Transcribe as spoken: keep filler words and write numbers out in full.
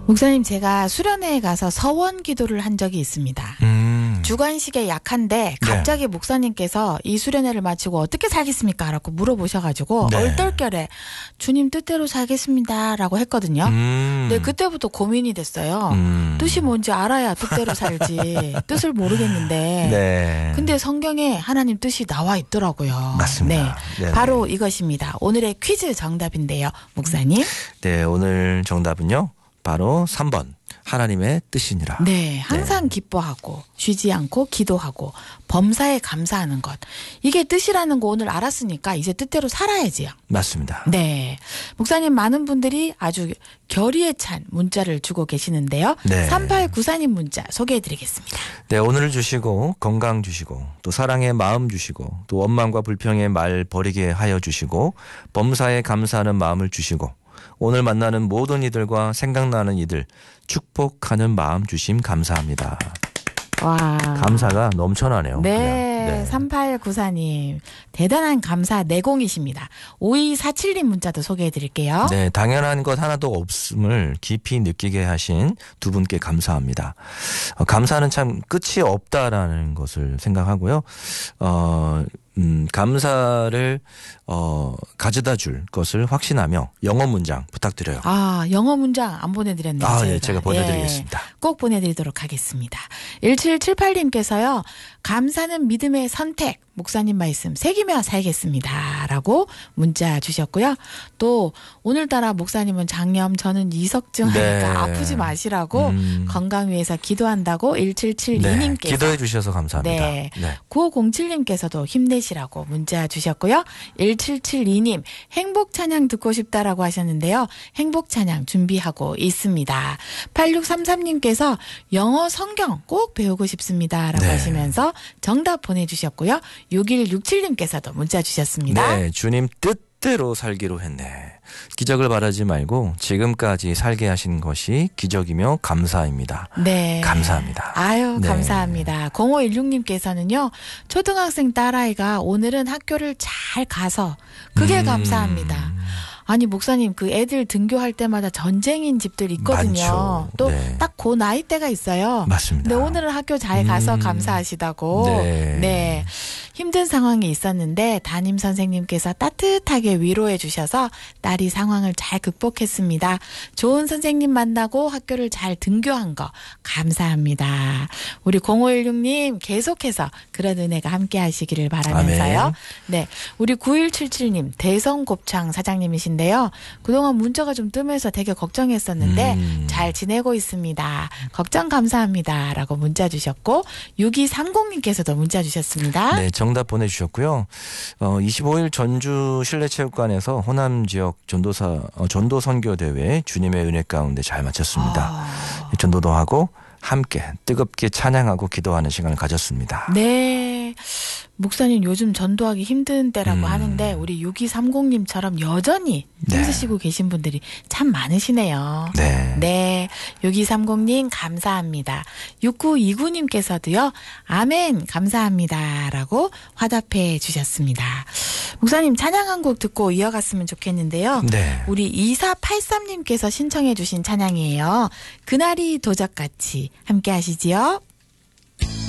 목사님, 제가 수련회에 가서 서원 기도를 한 적이 있습니다. 음. 주관식에 약한데 갑자기 네. 목사님께서 이 수련회를 마치고 어떻게 살겠습니까? 라고 물어보셔가지고 네. 얼떨결에 주님 뜻대로 살겠습니다 라고 했거든요. 음. 근데 그때부터 고민이 됐어요. 음. 뜻이 뭔지 알아야 뜻대로 살지 뜻을 모르겠는데 네. 근데 성경에 하나님 뜻이 나와 있더라고요. 맞습니다. 네. 바로 이것입니다. 오늘의 퀴즈 정답인데요. 목사님. 네, 오늘 정답은요. 바로 삼 번 하나님의 뜻이니라. 네, 항상 네. 기뻐하고 쉬지 않고 기도하고 범사에 감사하는 것. 이게 뜻이라는 거 오늘 알았으니까 이제 뜻대로 살아야지요. 맞습니다. 네, 목사님 많은 분들이 아주 결의에 찬 문자를 주고 계시는데요. 네. 삼팔구사님 문자 소개해드리겠습니다. 네, 오늘을 주시고 건강 주시고 또 사랑의 마음 주시고 또 원망과 불평의 말 버리게 하여 주시고 범사에 감사하는 마음을 주시고 오늘 만나는 모든 이들과 생각나는 이들 축복하는 마음 주심 감사합니다. 와. 감사가 넘쳐나네요. 네, 네. 삼팔구사님 대단한 감사 내공이십니다. 오이사칠님 문자도 소개해드릴게요. 네, 당연한 것 하나도 없음을 깊이 느끼게 하신 두 분께 감사합니다. 어, 감사는 참 끝이 없다라는 것을 생각하고요. 어, 음, 감사를 어, 가져다 줄 것을 확신하며 영어 문장 부탁드려요. 아, 영어 문장 안 보내드렸네요. 아, 저희가. 네, 제가 보내드리겠습니다. 예, 꼭 보내드리도록 하겠습니다. 일칠칠팔님께서요. 감사는 믿음의 선택. 목사님 말씀 새기며 살겠습니다. 라고 문자 주셨고요. 또 오늘따라 목사님은 장염, 저는 이석증 하니까 네. 아프지 마시라고 음. 건강 위해서 기도한다고 일칠칠이님께서 네. 기도해 주셔서 감사합니다. 네. 네. 구오공칠님께서도 힘내시라고 문자 주셨고요. 일칠칠이님 행복 찬양 듣고 싶다라고 하셨는데요. 행복 찬양 준비하고 있습니다. 팔육삼삼님께서 영어 성경 꼭 배우고 싶습니다. 라고 네. 하시면서 정답 보내주셨고요. 육일육칠님께서도 문자 주셨습니다. 네, 주님 뜻대로 살기로 했네. 기적을 바라지 말고 지금까지 살게 하신 것이 기적이며 감사입니다. 네. 감사합니다. 아유, 네. 감사합니다. 공오일육님께서는요. 초등학생 딸아이가 오늘은 학교를 잘 가서 그게 음. 감사합니다. 아니 목사님 그 애들 등교할 때마다 전쟁인 집들 있거든요. 또 딱 그 네. 나이대가 있어요. 맞습니다. 근데 오늘은 학교 잘 가서 음. 감사하시다고. 네. 네. 힘든 상황이 있었는데 담임 선생님께서 따뜻하게 위로해 주셔서 딸이 상황을 잘 극복했습니다. 좋은 선생님 만나고 학교를 잘 등교한 거 감사합니다. 우리 공오일육님 계속해서 그런 은혜가 함께 하시기를 바라면서요. 아멘. 네, 우리 구일칠칠님 대성곱창 사장님이신데요. 그동안 문자가 좀 뜸해서 되게 걱정했었는데 음. 잘 지내고 있습니다. 걱정 감사합니다. 라고 문자 주셨고 육이삼공님께서도 문자 주셨습니다. 네, 정답 보내주셨고요. 어, 이십오일 전주 실내체육관에서 호남 지역 전도사 어, 전도 선교 대회 주님의 은혜 가운데 잘 마쳤습니다. 아. 전도도 하고 함께 뜨겁게 찬양하고 기도하는 시간을 가졌습니다. 네. 목사님 요즘 전도하기 힘든 때라고 음. 하는데 우리 육이삼공님처럼 여전히 힘쓰시고 네. 계신 분들이 참 많으시네요. 네. 네. 육이삼공님 감사합니다. 육구이구님께서도요. 아멘 감사합니다. 라고 화답해 주셨습니다. 목사님 찬양 한 곡 듣고 이어갔으면 좋겠는데요. 네. 우리 이사팔삼님께서 신청해 주신 찬양이에요. 그날이 도적같이 함께 하시지요.